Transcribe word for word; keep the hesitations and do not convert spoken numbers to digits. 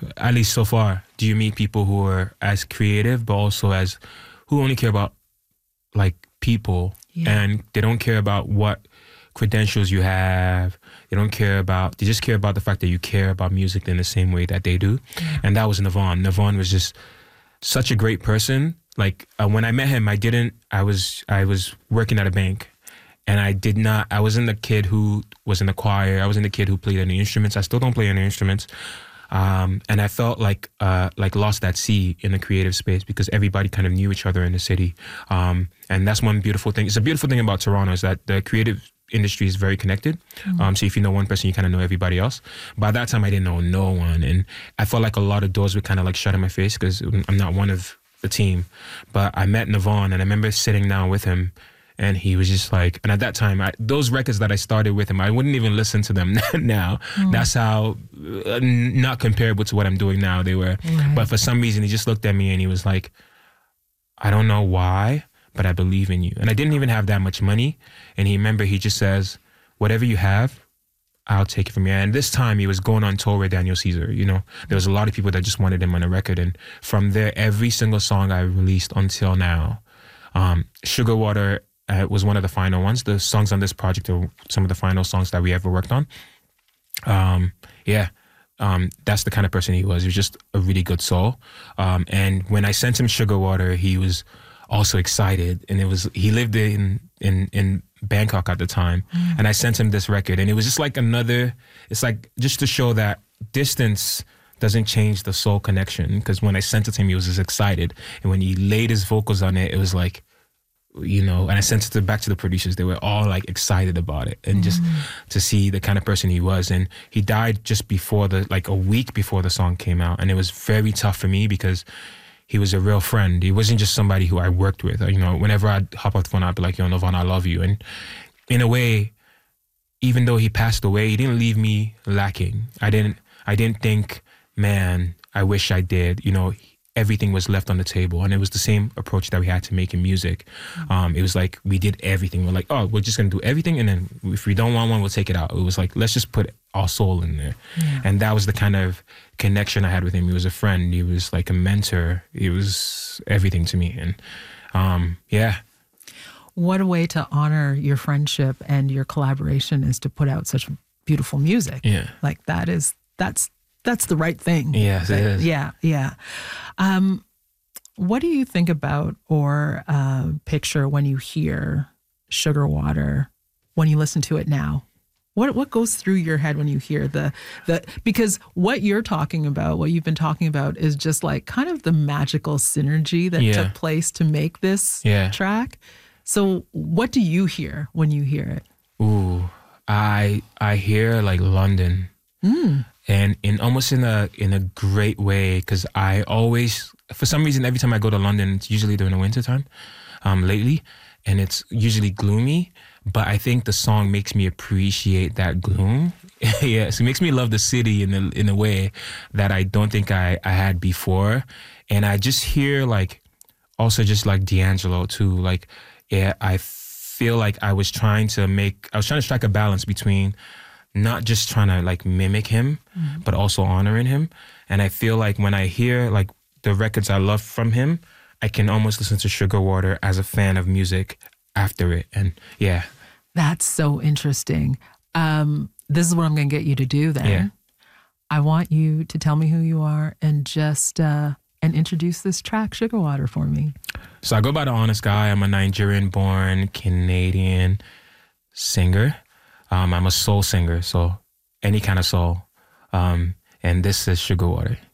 at least so far, do you meet people who are as creative, but also as who only care about like people, yeah. and they don't care about what credentials you have. They don't care about, they just care about the fact that you care about music in the same way that they do. Yeah. And that was Navon. Navon was just such a great person. Like uh, when I met him, I didn't, I was, I was working at a bank, and I did not, I wasn't the kid who was in the choir. I wasn't the kid who played any instruments. I still don't play any instruments. Um, and I felt like uh, like lost at sea in the creative space because everybody kind of knew each other in the city. Um, and that's one beautiful thing. It's a beautiful thing about Toronto is that the creative industry is very connected. Mm-hmm. Um, so if you know one person, you kind of know everybody else. By that time, I didn't know no one. And I felt like a lot of doors were kind of like shut in my face because I'm not one of the team. But I met Navon, and I remember sitting down with him, and he was just like, and at that time, I, those records that I started with him, I wouldn't even listen to them now. Mm. That's how uh, not comparable to what I'm doing now they were. Right. But for some reason, he just looked at me and he was like, I don't know why, but I believe in you. And I didn't even have that much money. And he remember, he just says, whatever you have, I'll take it from you. And this time he was going on tour with Daniel Caesar. You know, there was a lot of people that just wanted him on a record. And from there, every single song I released until now, um, Sugar Water uh, was one of the final ones. The songs on this project are some of the final songs that we ever worked on. Um, yeah. Um, that's the kind of person he was. He was just a really good soul. Um, and when I sent him Sugar Water, he was also excited. And it was, he lived in, in, in Bangkok at the time. Mm. And I sent him this record, and it was just like another, it's like just to show that distance doesn't change the soul connection. Because when I sent it to him, he was just excited. And when he laid his vocals on it, it was like, you know, and I sent it to, back to the producers. They were all like excited about it, and mm. just to see the kind of person he was. And he died just before the, like a week before the song came out. And it was very tough for me because he was a real friend. He wasn't just somebody who I worked with. You know, whenever I'd hop off the phone, I'd be like, yo, Navon, I love you. And in a way, even though he passed away, he didn't leave me lacking. I didn't, I didn't think, man, I wish I did. You know, everything was left on the table. And it was the same approach that we had to making music. Mm-hmm. Um, it was like, we did everything. We're like, oh, we're just going to do everything. And then if we don't want one, we'll take it out. It was like, let's just put our soul in there. Yeah. And that was the kind of connection I had with him. He was a friend. He was like a mentor. He was everything to me. And um, yeah. What a way to honor your friendship and your collaboration is to put out such beautiful music. Yeah. Like that is, that's, that's the right thing. Yes, that, it is. Yeah, yeah. Um, what do you think about or uh, picture when you hear Sugar Water, when you listen to it now? What what goes through your head when you hear the, the because what you're talking about, what you've been talking about is just like kind of the magical synergy that yeah. took place to make this yeah. track. So what do you hear when you hear it? Ooh, I I hear like London. Mm. And in almost in a in a great way, because I always, for some reason, every time I go to London, it's usually during the winter time, um, lately, and it's usually gloomy. But I think the song makes me appreciate that gloom. Yeah, so it makes me love the city in a in a way that I don't think I, I had before. And I just hear like, also just like D'Angelo too. Like, yeah, I feel like I was trying to make, I was trying to strike a balance between not just trying to like mimic him, mm-hmm. but also honoring him. And I feel like when I hear like the records I love from him, I can almost listen to Sugar Water as a fan of music after it. And yeah. That's so interesting. Um, this is what I'm going to get you to do then. Yeah. I want you to tell me who you are and just, uh, and introduce this track, Sugar Water, for me. So I go by The Honest Guy. I'm a Nigerian-born Canadian singer. Um, I'm a soul singer, so any kind of soul. Um, and this is Sugar Water.